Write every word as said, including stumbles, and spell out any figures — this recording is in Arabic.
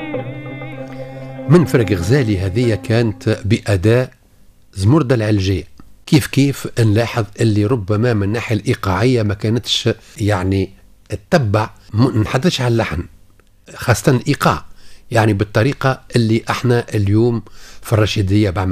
من فرق غزالي هذه كانت بأداء زمردة العلجية. كيف كيف نلاحظ اللي ربما من الناحية الإيقاعية ما كانتش يعني تتبع، نحدثش على اللحن خاصة الإيقاع، يعني بالطريقة اللي احنا اليوم في الرشيدية بعمل